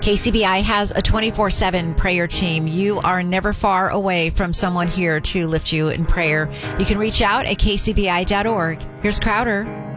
KCBI has a 24/7 prayer team. You are never far away from someone here to lift you in prayer. You can reach out at kcbi.org. Here's Crowder.